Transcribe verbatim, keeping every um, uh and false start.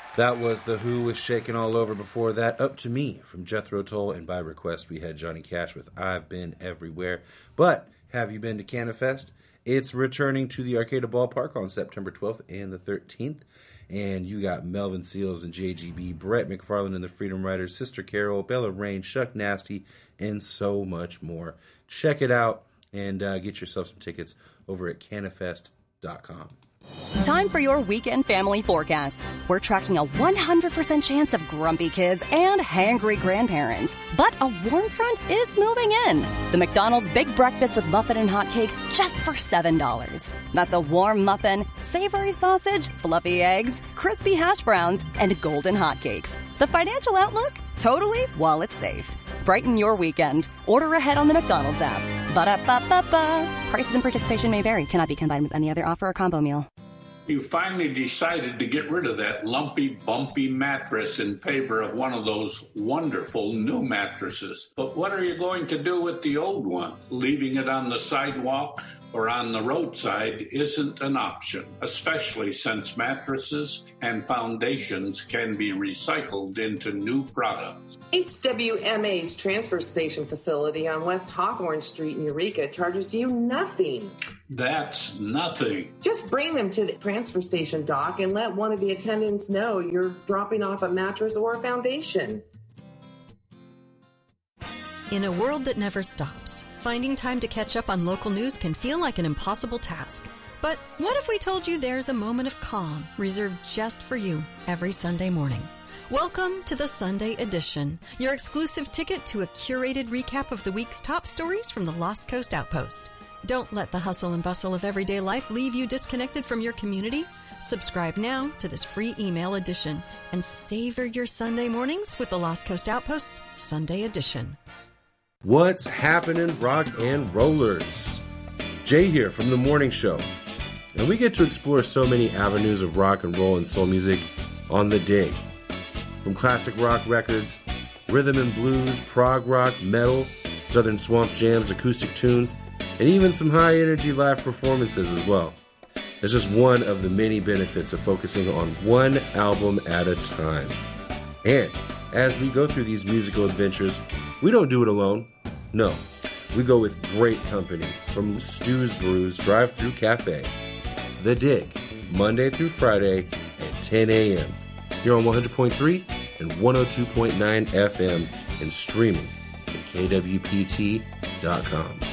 That was The Who with Shaking All Over. Before that, Up to Me from Jethro Tull. And by request, we had Johnny Cash with I've Been Everywhere. But have you been to CannaFest? It's returning to the Arcata Ballpark on September twelfth and the thirteenth. And you got Melvin Seals and J G B, Brett McFarlane and the Freedom Riders, Sister Carol, Bella Rain, Chuck Nasty, and so much more. Check it out and uh, get yourself some tickets over at Cannafest dot com. Time for your weekend family forecast. We're tracking a one hundred percent chance of grumpy kids and hangry grandparents. But a warm front is moving in. The McDonald's Big Breakfast with Muffin and Hotcakes just for seven dollars. That's a warm muffin, savory sausage, fluffy eggs, crispy hash browns, and golden hotcakes. The financial outlook? Totally wallet safe. Brighten your weekend. Order ahead on the McDonald's app. Ba-da-ba-ba-ba. Prices and participation may vary. Cannot be combined with any other offer or combo meal. You finally decided to get rid of that lumpy, bumpy mattress in favor of one of those wonderful new mattresses. But what are you going to do with the old one? Leaving it on the sidewalk or on the roadside isn't an option, especially since mattresses and foundations can be recycled into new products. H W M A's transfer station facility on West Hawthorne Street in Eureka charges you nothing. That's nothing. Just bring them to the transfer station dock and let one of the attendants know you're dropping off a mattress or a foundation. In a world that never stops, finding time to catch up on local news can feel like an impossible task. But what if we told you there's a moment of calm reserved just for you every Sunday morning? Welcome to the Sunday Edition, your exclusive ticket to a curated recap of the week's top stories from the Lost Coast Outpost. Don't let the hustle and bustle of everyday life leave you disconnected from your community. Subscribe now to this free email edition and savor your Sunday mornings with the Lost Coast Outpost's Sunday Edition. What's happening, rock and rollers? Jay here from The Morning Show. And we get to explore so many avenues of rock and roll and soul music on the dig. From classic rock records, rhythm and blues, prog rock, metal, southern swamp jams, acoustic tunes, and even some high-energy live performances as well. It's just one of the many benefits of focusing on one album at a time. And as we go through these musical adventures, we don't do it alone. No, we go with great company from Stu's Brews Drive-Thru Cafe. The Dig, Monday through Friday at ten a.m. Here on one hundred point three and one oh two point nine F M and streaming at K W P T dot com.